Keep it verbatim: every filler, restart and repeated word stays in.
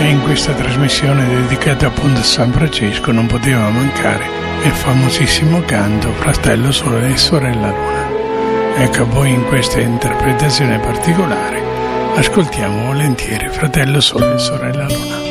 E in questa trasmissione dedicata appunto a San Francesco non poteva mancare il famosissimo canto Fratello Sole e Sorella Luna. Ecco, a voi in questa interpretazione particolare ascoltiamo volentieri Fratello Sole e Sorella Luna.